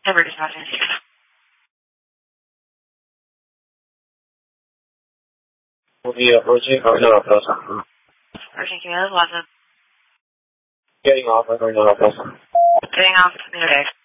Never dispatching. Approaching Cardinal Plaza. Approaching Camila Plaza. Getting off at Cardinal Plaza. Getting off in the day.